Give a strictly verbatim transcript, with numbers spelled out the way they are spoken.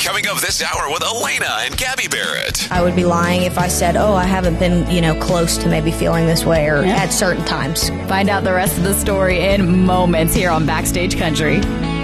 Coming up this hour with Elena and Gabby Barrett. I would be lying if I said, oh, I haven't been, you know, close to maybe feeling this way or yeah. at certain times. Find out the rest of the story in moments here on Backstage Country.